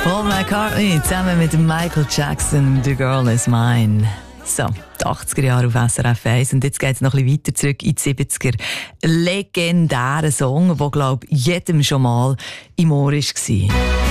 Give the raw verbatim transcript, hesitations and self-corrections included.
Paul McCartney zusammen mit Michael Jackson, «The Girl Is Mine». So, die achtziger Jahre auf S R F eins. Und jetzt geht es noch ein bisschen weiter zurück in die siebziger. Legendärer Song, der, glaube ich, jedem schon mal im Ohr war.